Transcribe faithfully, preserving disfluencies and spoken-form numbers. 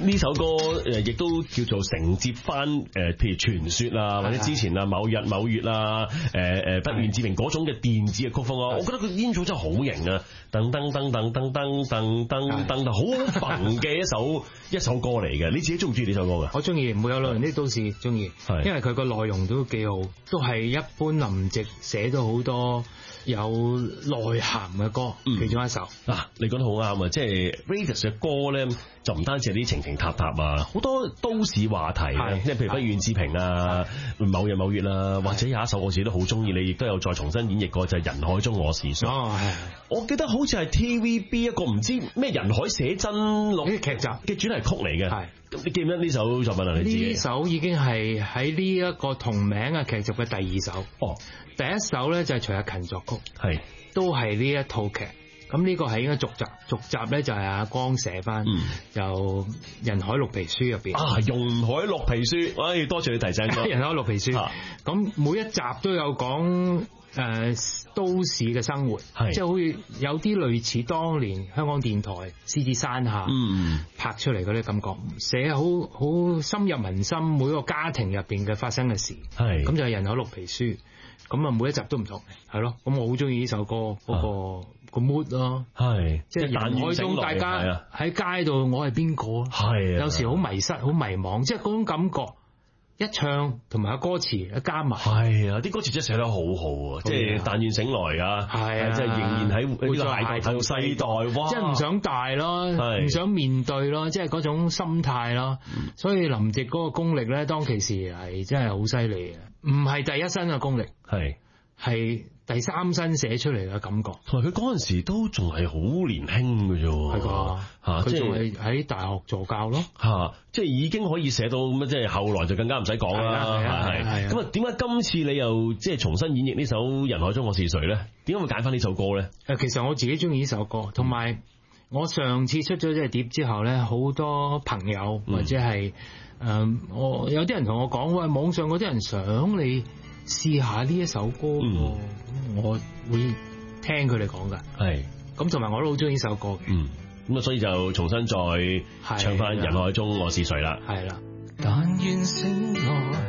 呢首歌誒亦都叫做承接翻誒，譬如傳說啊，或者之前啊某日某月啊，誒誒不願置評嗰種嘅電子嘅曲風啊，我覺得佢煙草真係好型啊！噔噔噔噔噔噔噔噔噔，好焚嘅一首一首歌嚟嘅。你自己中唔中意呢首歌噶？ 我中意，每有老人的都市中意，因為佢個內容都幾好，都係一般林夕寫到好多有內涵嘅歌，嗯、其中一首。 嗱、啊，你講得好啱啊！即係 Raidas 嘅歌咧，就唔單止係啲情情塔塔啊，好多都市話題嘅，即係譬如不願置評啊，某日某月啦，或者有一首我自己都好中意，你亦都有再重新演繹過，就係、是、人海中我是誰。哦，係。我記得好似係 T V B 一個唔知咩人海寫真錄呢劇集嘅主題曲嚟嘅。係。你記唔記得呢首作品啊？你自己？呢首已經係喺呢一個同名嘅劇集嘅第二首。哦。第一首咧就係徐日勤作曲，係都係呢一套劇。咁呢個係應該續集，續集咧就係阿光寫翻，嗯、就人海綠皮書入邊啊， 人海綠皮書，哎，多謝你提醒咗人海綠皮書。咁、啊、每一集都有講誒、呃、都市嘅生活，即係好似有啲類似當年香港電台獅子山下拍出嚟嗰啲感覺，寫好好深入民心，每個家庭入邊嘅發生嘅事，係咁就係人海綠皮書。咁啊，每一集都唔同，係咯。咁我好中意呢首歌嗰、那個、啊、個 mood 咯，係即係人海中大家喺街度，我係邊個？係有時好迷失、好迷茫，即係嗰種感覺。一唱同埋個歌詞一加埋，係啊，啲歌詞真係寫得好好啊！即係但願醒來啊，係啊，即係仍然喺呢個孩童世代，哇！即係唔想大咯，唔想面對咯，即係嗰種心態咯。嗯、所以林夕嗰個功力咧，當其時係真係好犀利嘅，唔係第一身嘅功力，係係第三身寫出嚟嘅感覺。 同埋佢嗰陣時都仲係好年輕嘅啫，係㗎嚇， 佢仲係喺大學助教咯嚇，即係已經可以寫到咁，即係後來就更加唔使講啦，係係。咁啊，點解今次你又即係重新演繹呢首《人海中我是誰》咧？點解會揀翻呢首歌咧？ 誒，其實我自己中意呢首歌，同埋我上次出咗隻碟之後咧，好多朋友或者係誒、嗯呃、我有啲人同我講，喂，網上嗰啲人想你試下呢一首歌，嗯、我會聽佢哋講噶，係咁，同埋我都好中意呢首歌嘅，嗯， 咁啊，所以就重新再唱翻《人海中我是誰》啦， 係啦。 但願醒來，